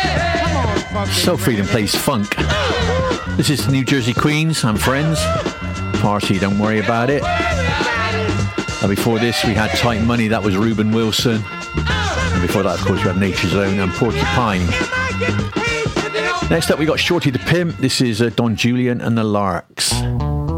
Soul Freedom plays funk. This is the New Jersey Queens and Friends. Party, don't worry about it. And before this, we had Tight Money. That was Reuben Wilson. And before that, of course, we had Nature's Own and Porcupine. Next up, we got Shorty the Pimp. This is Don Julian and the Larks.